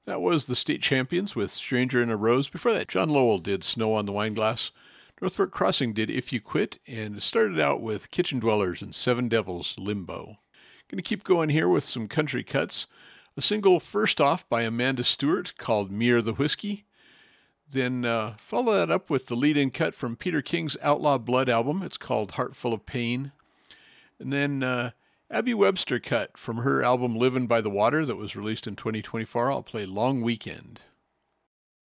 That was the State Champions with Stranger in a Rose. Before that, John Lowell did Snow on the Wineglass. North Fork Crossing did If You Quit, and started out with Kitchen Dwellers and Seven Devils Limbo. Going to keep going here with some country cuts. A single first off by Amanda Stewart called Mere the Whiskey. Then follow that up with the lead-in cut from Peter King's Outlaw Blood album. It's called Heart Full of Pain. And then Abby Webster cut from her album Livin' by the Water that was released in 2024. I'll play Long Weekend.